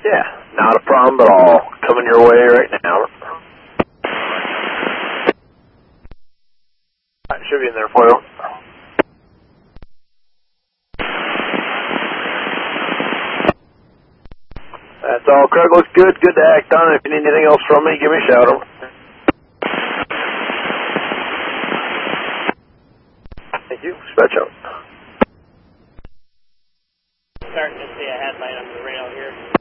Yeah, not a problem at all. Coming your way right now. Right, should be in there for you. That's all. Craig looks good. Good to act on it. If you need anything else from me, give me a shout. Thank you. Dispatch out. Starting to see a headlight on the rail here.